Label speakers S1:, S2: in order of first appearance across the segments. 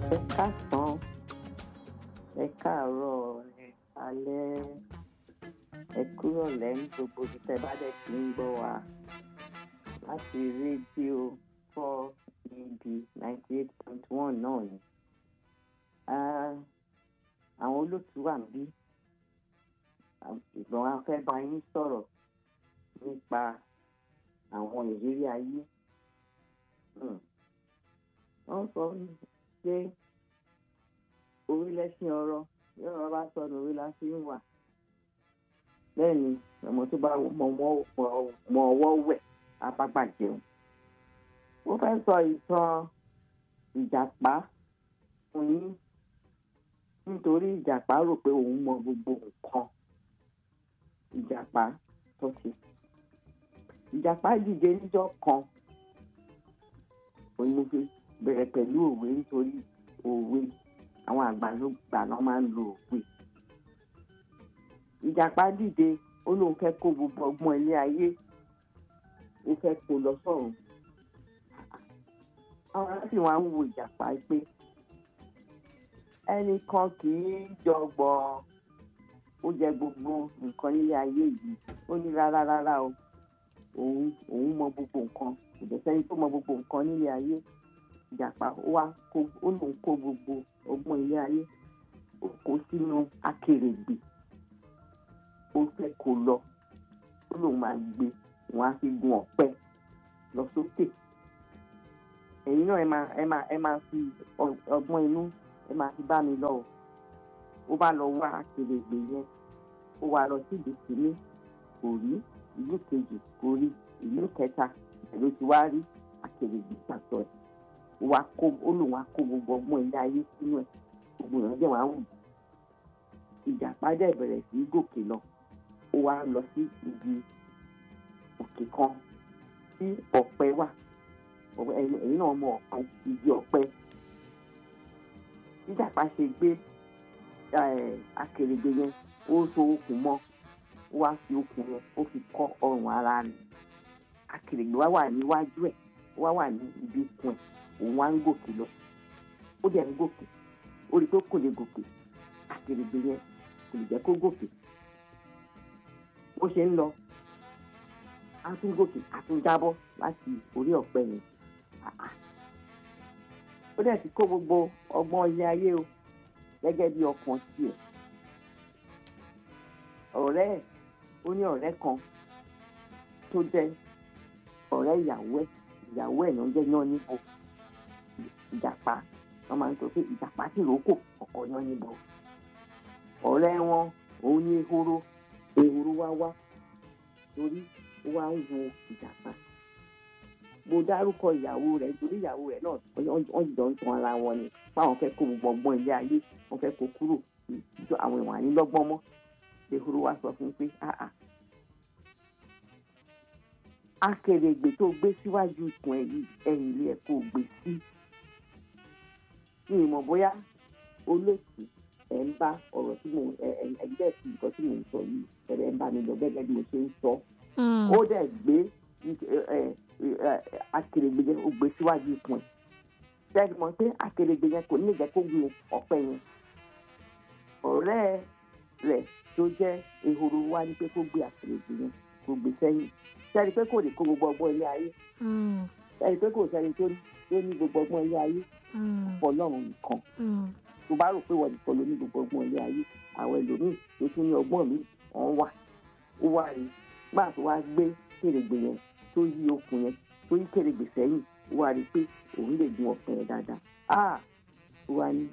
S1: Ẹ káàsán, ẹ káàárọ̀, ẹ alẹ́, ẹ kúrọ̀lẹ́ ní gbogbo ibi tẹ́ bá dẹ̀ ti ń gbọ́ wa láti rédíò 4EB 98.1 náà ni. Àwọn olóòtú wà níbí, ìgbọ̀n wa fẹ́ bá yín sọ̀rọ̀ nípa àwọn ìrírí ayé. Wọ́n sọ pé orí lẹ́sìn ọ̀rọ̀ yọ̀rọ̀ bá sọnù orí la fi ń wà. Bẹ́ẹ̀ ni ọmọ tó bá mọ ọwọ́ wẹ̀ abágbà jẹun. Mo fẹ́ sọ ìtàn ìjàpá fún yín nítorí ìjàpá rò pé òun mọ gbogbo nǹkan. Ìjàpá tó ṣe. Ìjàpá dìde níjọ́ kan. Òun mo fi bẹ̀rẹ̀ pẹ̀lú òwe nítorí òwe àwọn àgbàlagbà náà máa ń lo òwe. Ìjàpá dìde ó lóun fẹ́ kó gbogbo ọgbọ́n ilé ayé, ó fẹ́ kó lọ sọ́run. Àwọn ará sì wá ń wo ìjàpá pé ẹnìkan kì í jọgbọ́n ó jẹ gbogbo nǹkan nílé ayé yìí. Ó ní rárá o, òun mọ gbogbo nǹkan, kò dẹ̀ sẹ́ni tó mọ gbogbo nǹkan nílé ayé. Ìjàpá ó lóun kó gbogbo ọgbọ́n ilé ayé, ó kó sínú akèrègbè, ó fẹ́ kó lọ, ó lóun máa gbé wọn á fi gun ọ̀pẹ lọ sókè. Ẹ̀yin náà ẹ máa fi ọgbọ́n inú ẹ máa fi bá mi lọ o. Ó bá lọ wá akèrègbè yẹn, ó wá lọ sí ìlú kìíní kò rí, ìlú kejì kò rí, ìlú kẹta ló ti wá rí akèrègbè pàtó ẹ̀. Ó lóun á kó gbogbo ọgbọ́n ilé ayé sínú ẹ̀, gbogbo ìrànjẹ́ wàá wù. Ìjàpá dẹ̀ bẹ̀rẹ̀ sí gòkè lọ, ó wá lọ sí ibi òkè kan tí ọ̀pẹ wà. Ẹ̀yin náà mọ ọ̀pẹ, igi ọ̀pẹ. Ìjàpá ṣe gbé akèrègbè yẹn, ó so okùn mọ́, ó wá fi okùn yẹn ó fi kọ́ ọrùn ara rẹ̀. Akèrègbè wá wà níwájú ẹ̀, ó wá wà ní ibi ikùn ẹ̀, òun wá ń gòkè lọ. Ó dẹ̀ ń gòkè, ó rí pé kò lè gòkè, akèrègbè yẹn kò lè jẹ́ kó gòkè. Bó ṣe ń lọ, á tún gòkè, á tún jábọ́ láti orí ọ̀pẹ yẹn. Ó dẹ̀ ti kó gbogbo ọgbọ́n ilé ayé o, gẹ́gẹ́ bí ọkàn tiẹ̀. Ọ̀rẹ́ ẹ̀, ó ní ọ̀rẹ́ kan tó jẹ́ ọ̀rẹ́ ìyàwó ẹ̀ ló ń jẹ́ Yánníbo. Ìjàpá, wọ́n máa ń sọ pé ìjàpá sì rókò ọkọ Yánníbo. Ọ̀rẹ́ wọn òun ní ehoro wá torí ó wá ń wo ìjàpá. Mo dárúkọ ìyàwó rẹ̀ torí ìyàwó rẹ̀ náà wọ́n jọ ń tan ara wọn ni, fáwọn fẹ́ kó gbogbo ọgbọ́n ilé ayé, wọ́n fẹ́ kó kúrò ìjọ àwọn ìwọ̀n ànílọ́gbọ́n mọ́. Ehoro wá sọ fún pé akèrègbè tó gbé síwájú ikùn ẹ̀yìn ilé ẹ̀ kó gbé sí. Mi ò mọ̀ bóyá olóòtú ẹ̀ ń bá ọ̀rọ̀ tí mo ẹgbẹ́ sí nǹkan tí mo ń sọ yìí ẹ̀rẹ̀ ń bá mi lọ gẹ́gẹ́ bí mo ṣe ń sọ. Ó dẹ̀ gbé akèrègbè yẹn ó gbé síwájú ikùn ẹ̀. Ṣé mọ̀ pé akèrègbè yẹn kò ní lè jẹ́ kó gun ọ̀pẹ yẹn. Ọ̀rẹ́ rẹ̀ tó jẹ́ ehoro wá ní pé kó gbé akèrègbè yẹn kó gbé sẹ́yìn. Ṣẹ́ni pé kò lè kó gbogbo ọgbọ́n ilé ayé. Ṣẹ́ni pé kò sẹ́ni tó ní gbogbo ọgbọ́n ilé ayé. Ọlọ́run nìkan. Tó bá rò pé wọ́n nìkan ló ní gbogbo ọgbọ́n ilé ayé, àwọn ẹlòmíì tó tún ní ọgbọ́n mi wọ́n wà. Ó wá rí gbà tó wá gbé kèrègbè yẹn tó yí okùn yẹn tó yí kèrègbè sẹ́yìn, ó wá rí pé òun lè gun ọ̀pẹ yẹn dáadáa. Ó wá ní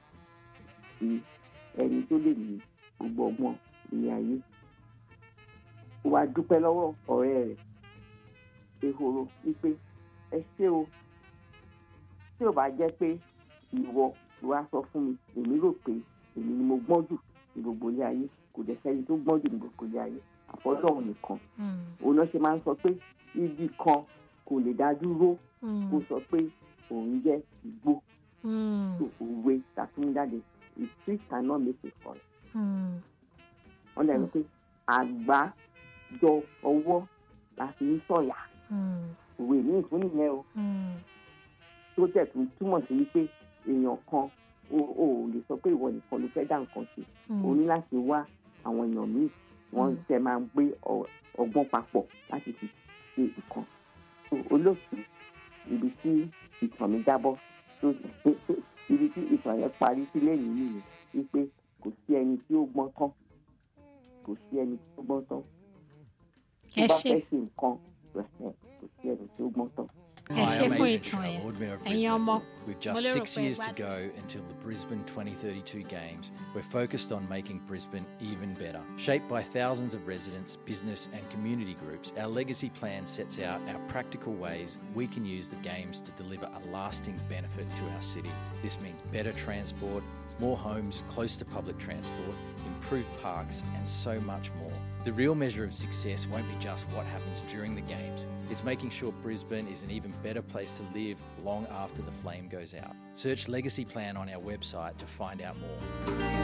S1: ẹni tó lè ní gbogbo ọgbọ́n ilé ayé. Ó wá dúpẹ́ lọ́wọ́ ọ̀rẹ́ rẹ̀ ehoro wípé ẹ ṣé o, tí ò bá jẹ́ pé ìwọ ló wá sọ fún mi, èmi rò pé èmi ni mo gbọ́n jù ní gbogbo ilé ayé, kò dẹ̀ sẹ́ni tó gbọ́n jù ní gbogbo ilé ayé, àfọlọ́run nìkan. Òun náà ṣe máa ń sọ pé igi kan kò lè dá dúró kó sọ pé òun jẹ́ igbó. Òwe tàtúndáde, a tree cannot make a forest. Wọ́n lẹ́nu pé àgbá jọ ọwọ́ la fi ń sọ̀yà. Òwe ní ìtún nìyẹn o. Tó tẹ̀ tún túmọ̀ sí wípé èèyàn kan o lè sọ pé ìwọ nìkan ló fẹ́ dá nǹkan ṣe o ní láti wá àwọn èèyàn míì wọ́n tẹ máa ń gbé ọgbọ́n papọ̀ láti fi ṣe nǹkan. Olóòtú ibi tí ìtàn mi jábọ́ ibi tí ìtàn yẹn parí sí lẹ́yìn nìyẹn wípé kò sí ẹni tí ó gbọ́n tán kò sí ẹni tí ó gbọ́n tán tó bá fẹ́ ṣe nǹkan kò sí ẹni tí ó gbọ́n tán.
S2: Hi, I'm Adrian Trell, Lord Mayor of Brisbane. With just 6 years to go until the Brisbane 2032 Games, we're focused on making Brisbane even better. Shaped by thousands of residents, business and community groups, our legacy plan sets out our practical ways we can use the Games to deliver a lasting benefit to our city. This means better transport, more homes close to public transport, improved parks and so much more. The real measure of success won't be just what happens during the Games. It's making sure Brisbane is an even better place to live long after the flame goes out. Search Legacy Plan on our website to find out more.